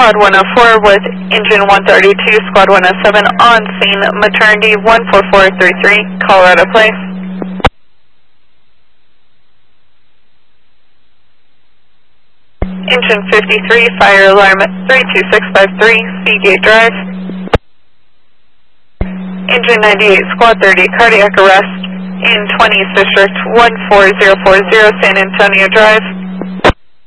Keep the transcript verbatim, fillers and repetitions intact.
Squad one oh four with engine one thirty-two, Squad one oh seven on scene, maternity one four four three three, Colorado Place. Engine fifty-three, fire alarm three two six five three, Seagate Drive. Engine ninety-eight, Squad thirty, cardiac arrest in twentieth District one four zero four zero, San Antonio Drive.